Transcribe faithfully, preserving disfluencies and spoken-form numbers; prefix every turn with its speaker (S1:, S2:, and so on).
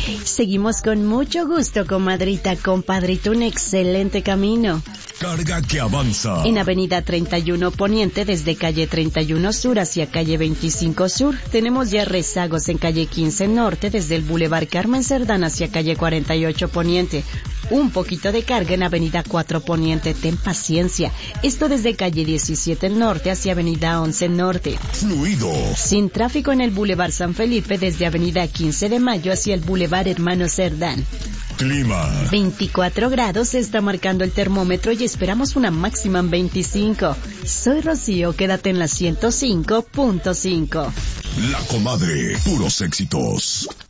S1: Seguimos con mucho gusto, comadrita, compadrito, un excelente camino.
S2: Carga que avanza.
S1: En Avenida treinta y uno Poniente, desde calle treinta y uno Sur hacia calle veinticinco Sur. Tenemos ya rezagos en calle quince Norte, desde el Boulevard Carmen Cerdán hacia calle cuarenta y ocho Poniente. Un poquito de carga en Avenida cuatro Poniente, ten paciencia. Esto desde calle diecisiete Norte hacia Avenida once Norte.
S2: Fluido.
S1: Sin tráfico en el Boulevard San Felipe, desde Avenida quince de Mayo hacia el Boulevard Hermano Cerdán.
S2: Clima.
S1: veinticuatro grados se está marcando el termómetro y esperamos una máxima en veinticinco. Soy Rocío, quédate en la ciento cinco punto cinco.
S2: La Comadre, puros éxitos.